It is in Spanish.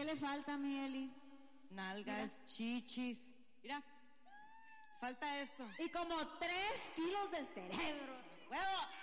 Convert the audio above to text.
le falta, mi Eli? Nalgas, chichis. Mira, falta esto. Y como 3 kilos de cerebro. ¡Huevo!